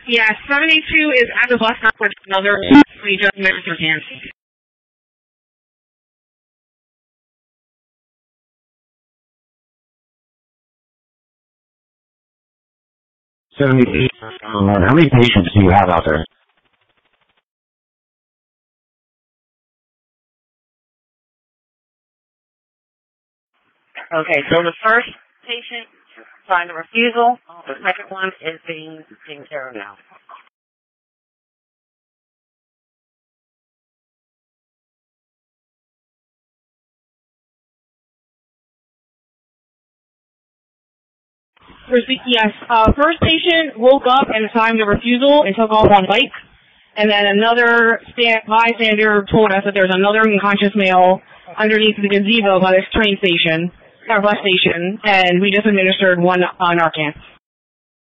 Yes, 72 is at the bus stop with another. We just measured your hands. How many patients do you have out there? Okay, so the first patient signed a refusal. The second one is being taken care of now. Yes, first patient woke up and signed a refusal and took off on bike. And then another bystander told us that there's another unconscious male underneath the gazebo by this train station, or bus station, and we just administered one Narcan.